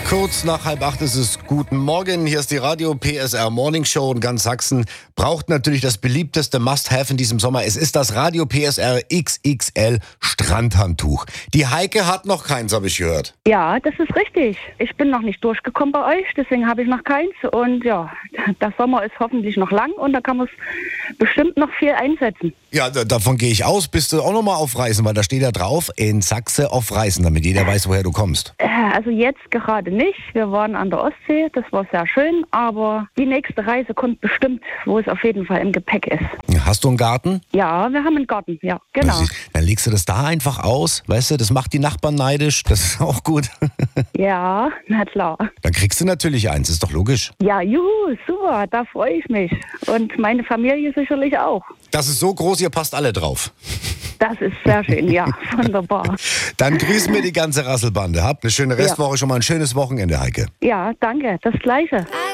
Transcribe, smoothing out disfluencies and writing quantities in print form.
Kurz nach 7:30 ist es Guten Morgen. Hier ist die Radio PSR Morning Show und ganz Sachsen braucht natürlich das beliebteste Must-Have in diesem Sommer. Es ist das Radio PSR XXL Strandhandtuch. Die Heike hat noch keins, habe ich gehört. Ja, das ist richtig. Ich bin noch nicht durchgekommen bei euch, deswegen habe ich noch keins. Und ja, der Sommer ist hoffentlich noch lang und da kann man es bestimmt noch viel einsetzen. Ja, davon gehe ich aus. Bist du auch noch mal auf Reisen, weil da steht ja drauf, in Sachse auf Reisen, damit jeder weiß, woher du kommst. Also jetzt gerade nicht. Wir waren an der Ostsee, das war sehr schön, aber die nächste Reise kommt bestimmt, wo es auf jeden Fall im Gepäck ist. Hast du einen Garten? Ja, wir haben einen Garten, ja, genau. Dann legst du das da einfach aus, weißt du, das macht die Nachbarn neidisch, das ist auch gut. Ja, na klar. Dann kriegst du natürlich eins, ist doch logisch. Ja, juhu, super, da freue ich mich. Und meine Familie sicherlich auch. Das ist so groß, ihr passt alle drauf. Das ist sehr schön, ja, wunderbar. Dann grüßen wir die ganze Rasselbande. Habt eine schöne Restwoche, schon mal ein schönes Wochenende, Heike. Ja, danke, das Gleiche.